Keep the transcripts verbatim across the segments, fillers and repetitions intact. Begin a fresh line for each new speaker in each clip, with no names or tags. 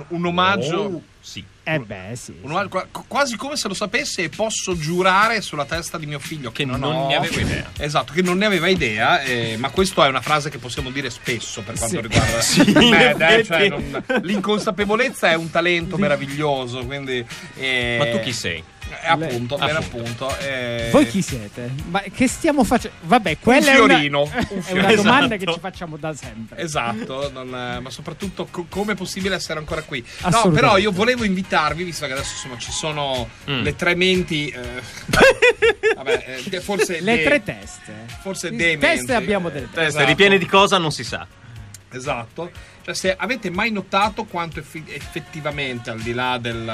un, un omaggio.
Oh, sì.
Eh beh, sì,
Un omaggio, qu- quasi come se lo sapesse, e posso giurare sulla testa di mio figlio che,
Che non
ho,
ne aveva idea.
Esatto, che non ne aveva idea, eh, ma questo è una frase che possiamo dire spesso per quanto
Sì.
riguarda
Sì,
me,
in
eh,
effetti.
cioè, non- l'inconsapevolezza è un talento meraviglioso, quindi eh,
Ma tu chi sei?
eh, appunto,
Lei-
bene
appunto.
appunto. eh,
Voi chi siete? Ma che stiamo facendo? Vabbè, quella è
fiorino,
una,
un
è una
fiorino.
domanda
Esatto.
che ci facciamo da sempre.
Esatto, non, eh, ma soprattutto co- come è possibile essere ancora qui? No,
Assolutamente.
però io volevo invitarvi, visto che adesso insomma ci sono
Mm.
le tre menti, eh, vabbè, eh, forse
Le
de-
tre teste.
forse
Di
dei
teste
menti.
abbiamo delle teste.
Teste
Esatto.
ripiene di cosa non si sa.
Esatto, cioè se avete mai notato quanto effi- effettivamente, al di là del,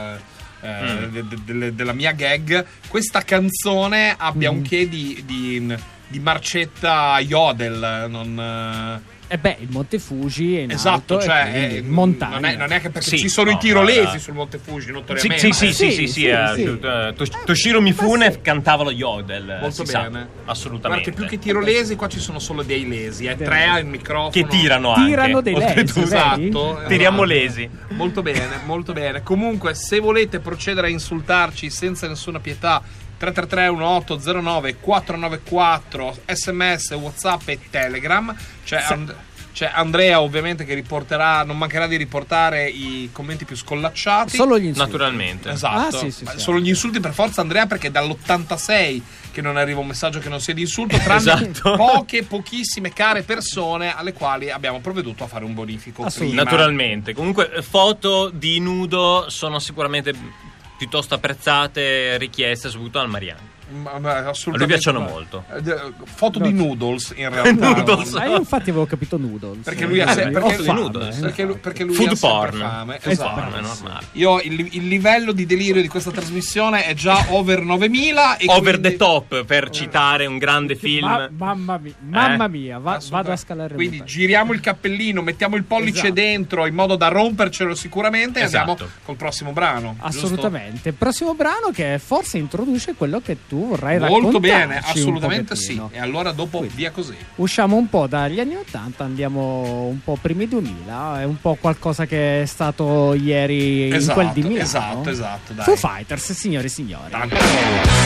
eh,
Mm.
de- de- de- della mia gag, questa canzone abbia
Mm.
un che di, di, di marcetta Yodel, non... eh,
E beh, il Monte Fuji è in
Esatto,
alto, e
cioè
quindi
eh,
montagna.
non è, non è che perché
Sì,
ci sono
no,
i tirolesi
guarda.
sul Monte Fuji,
Sì,
notoriamente.
sì, sì, sì,
Sì,
sì,
sì,
sì, eh,
sì.
eh, Tosh- Toshiro Mifune
Ma sì.
cantava lo yodel.
Molto
si sa,
bene.
assolutamente.
Guarda che più che tirolesi qua ci sono solo dei lesi, eh,
Dei
tre
lesi.
al microfono.
Che tirano anche.
Tirano dei lesi,
oltretutto.
vedi?
Esatto,
Tiriamo
esatto.
lesi.
Molto bene, molto bene. Comunque, se volete procedere a insultarci senza nessuna pietà, tre tre tre uno otto zero nove quattro nove quattro, sms, whatsapp e telegram. C'è,
Sì.
And- c'è Andrea ovviamente che riporterà, non mancherà di riportare i commenti più scollacciati.
Solo gli insulti.
Naturalmente.
Esatto.
Ah, sì, sì,
Ma
sì.
solo gli insulti per forza, Andrea, perché è dall'ottantasei che non arriva un messaggio che non sia di insulto, tranne
Esatto.
poche, pochissime care persone alle quali abbiamo provveduto a fare un bonifico
Assolutamente.
prima.
Naturalmente. Comunque, foto di nudo sono sicuramente piuttosto apprezzate, richieste, soprattutto al Mariano.
Ma- ma assolutamente.
A lui piacciono molto.
Eh, de- Foto
No.
di noodles in realtà.
Noodles.
Ma io infatti avevo capito noodles.
Perché lui ha
Eh,
se-
ho
perché-
fame,
noodles.
eh.
Perché lui, perché lui
Food
ha sempre
porn.
fame.
Food
Esatto.
porn, è normale.
Io il, il livello di delirio di questa trasmissione è già over novemila e
Over
quindi-
the top, per citare un grande film.
Ma- mamma mia, mamma
Eh?
mia, va- vado a scalare.
Quindi
il
giriamo il cappellino, mettiamo il pollice
Esatto.
dentro in modo da rompercelo sicuramente e
Esatto.
andiamo col prossimo brano.
Assolutamente. Il prossimo brano che forse introduce quello che tu vorrai
giusto?
raccontarci.
Molto bene,
un
assolutamente sì.
pochettino.
E allora dopo
Quindi.
via così.
Usciamo un po' dagli anni ottanta, andiamo un po' primi duemila, è un po' qualcosa che è stato ieri in
Esatto,
quel di Milano.
esatto, esatto, dai.
Foo Fighters, signore e signori.
Tanto.